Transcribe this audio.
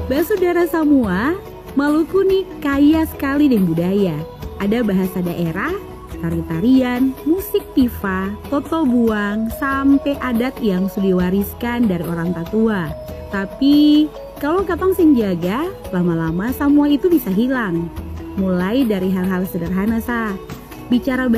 Saudara semua, Maluku nih kaya sekali dengan budaya. Ada bahasa daerah, tari-tarian, musik tifa, toto buang, sampai adat yang sudah diwariskan dari orang tua. Tapi kalau katong sing jaga, lama-lama semua itu bisa hilang. Mulai dari hal-hal sederhana bicara